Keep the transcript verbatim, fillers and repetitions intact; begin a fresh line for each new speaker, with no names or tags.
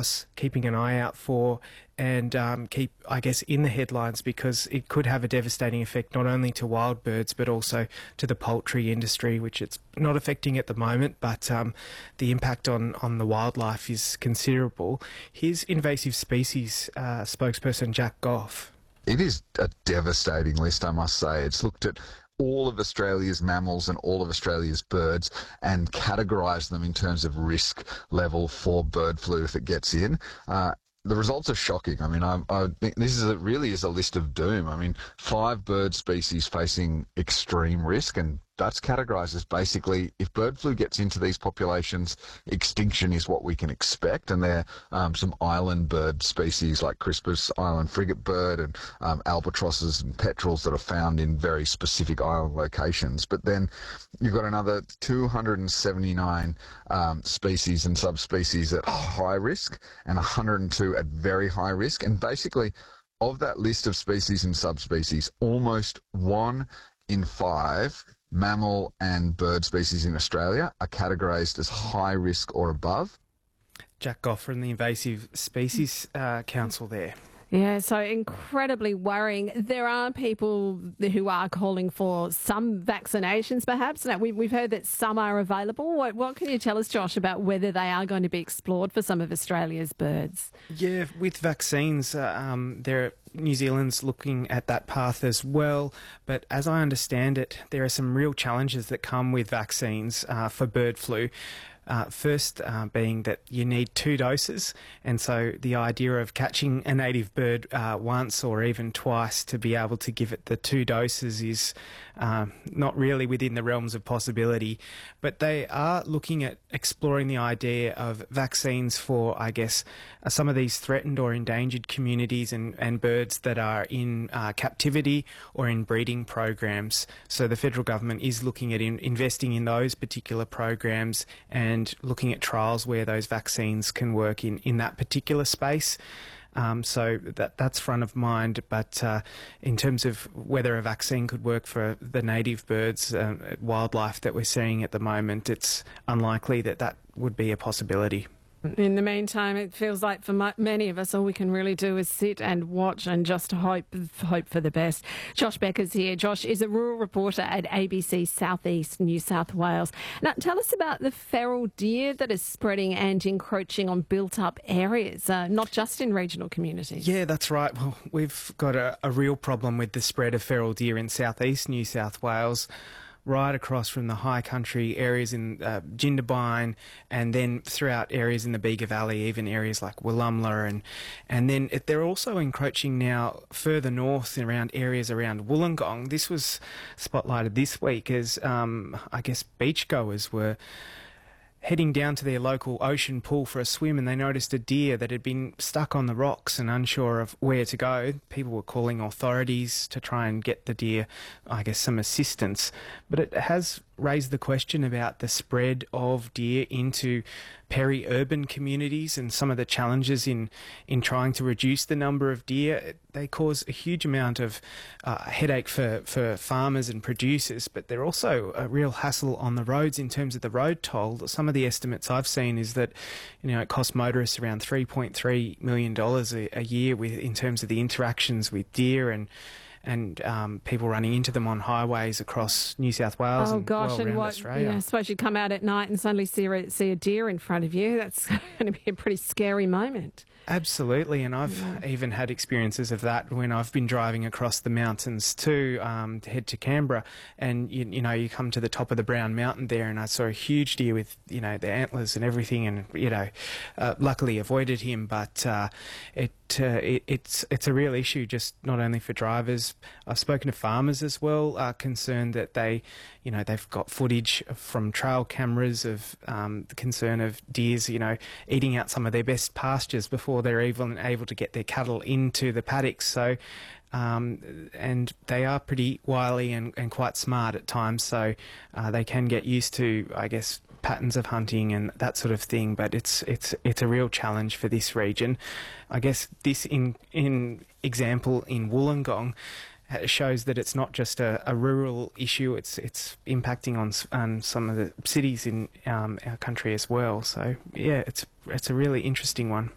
across, keeping an eye out for, and um, keep, I guess, in the headlines, because it could have a devastating effect not only to wild birds but also to the poultry industry, which it's not affecting at the moment, but um, the impact on, on the wildlife is considerable. Here's invasive species uh, spokesperson Jack Goff.
It is a devastating list, I must say. It's looked at all of Australia's mammals and all of Australia's birds and categorised them in terms of risk level for bird flu if it gets in. Uh, The results are shocking. I mean, I, I think this is a, really is a list of doom. I mean, five bird species facing extreme risk, and that's categorised as basically, if bird flu gets into these populations, extinction is what we can expect. And there are um, some island bird species like Crispus island frigate bird and um, albatrosses and petrels that are found in very specific island locations. But then you've got another two hundred seventy-nine um, species and subspecies at high risk and one hundred two at very high risk. And basically, of that list of species and subspecies, almost one in five mammal and bird species in Australia are categorised as high risk or above.
Jack Goff from the Invasive Species uh, Council there.
Yeah, so incredibly worrying. There are people who are calling for some vaccinations, perhaps. Now, we, we've heard that some are available. What, what can you tell us, Josh, about whether they are going to be explored for some of Australia's birds?
Yeah, with vaccines, uh, um, there New Zealand's looking at that path as well. But as I understand it, there are some real challenges that come with vaccines uh, for bird flu. Uh, first uh, being that you need two doses, and so the idea of catching a native bird uh, once or even twice to be able to give it the two doses is uh, not really within the realms of possibility. But they are looking at exploring the idea of vaccines for, I guess, uh, some of these threatened or endangered communities and, and birds that are in uh, captivity or in breeding programs. So the federal government is looking at in, investing in those particular programs and and looking at trials where those vaccines can work in, in that particular space. Um, so that that's front of mind. But uh, in terms of whether a vaccine could work for the native birds, uh, wildlife that we're seeing at the moment, it's unlikely that that would be a possibility.
In the meantime, it feels like for m- many of us, all we can really do is sit and watch and just hope hope for the best. Josh Becker's here. Josh is a rural reporter at A B C Southeast New South Wales. Now, tell us about the feral deer that is spreading and encroaching on built-up areas, uh, not just in regional communities.
Yeah, that's right. Well, we've got a, a real problem with the spread of feral deer in southeast New South Wales, right across from the high country areas in uh, Jindabyne, and then throughout areas in the Bega Valley, even areas like Wollumla, and and then it, they're also encroaching now further north around areas around Wollongong. This was spotlighted this week as um, I guess beachgoers were heading down to their local ocean pool for a swim, and they noticed a deer that had been stuck on the rocks and unsure of where to go. People were calling authorities to try and get the deer, I guess, some assistance. But it has raised the question about the spread of deer into peri-urban communities and some of the challenges in, in trying to reduce the number of deer. They cause a huge amount of uh, headache for, for farmers and producers, but they're also a real hassle on the roads in terms of the road toll. Some of the estimates I've seen is that, you know, it costs motorists around three point three million dollars a, a year with in terms of the interactions with deer and and um, people running into them on highways across New South Wales
oh,
and
gosh,
well
and
around
what,
Australia.
Yeah, I suppose you come out at night and suddenly see a, see a deer in front of you. That's going to be a pretty scary moment.
Absolutely, and I've yeah. even had experiences of that when I've been driving across the mountains too, um, to head to Canberra, and you, you know, you come to the top of the Brown Mountain there, and I saw a huge deer with, you know, the antlers and everything, and you know, uh, luckily avoided him, but uh, it. Uh, it, it's it's a real issue, just not only for drivers. I've spoken to farmers as well, uh, concerned that they, you know, they've got footage from trail cameras of um, the concern of deers, you know, eating out some of their best pastures before they're even able to get their cattle into the paddocks. So, um, and they are pretty wily and, and quite smart at times, so uh, they can get used to, I guess, patterns of hunting and that sort of thing, but it's it's it's a real challenge for this region. I guess this in in example in Wollongong shows that it's not just a, a rural issue, it's it's impacting on um, some of the cities in um, our country as well. So yeah, it's it's a really interesting one.